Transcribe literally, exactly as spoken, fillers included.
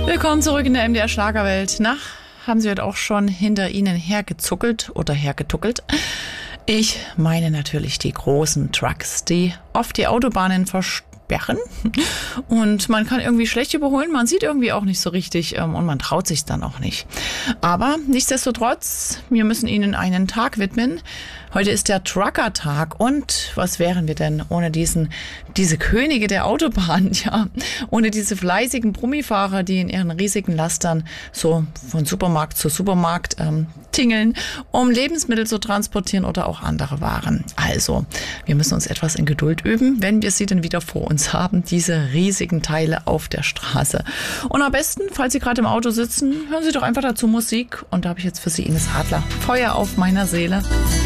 Willkommen zurück in der M D R Schlagerwelt. Na, haben Sie heute auch schon hinter Ihnen hergezuckelt oder hergetuckelt? Ich meine natürlich die großen Trucks, die oft die Autobahnen versperren und man kann irgendwie schlecht überholen, man sieht irgendwie auch nicht so richtig und man traut sich dann auch nicht. Aber nichtsdestotrotz, wir müssen Ihnen einen Tag widmen. Heute ist der Trucker-Tag und was wären wir denn ohne diesen, diese Könige der Autobahn, ja, ohne diese fleißigen Brummifahrer, die in ihren riesigen Lastern so von Supermarkt zu Supermarkt ähm, tingeln, um Lebensmittel zu transportieren oder auch andere Waren. Also, wir müssen uns etwas in Geduld üben, wenn wir sie dann wieder vor uns haben, diese riesigen Teile auf der Straße. Und am besten, falls Sie gerade im Auto sitzen, hören Sie doch einfach dazu Musik und da habe ich jetzt für Sie Ines Adler, Feuer auf meiner Seele.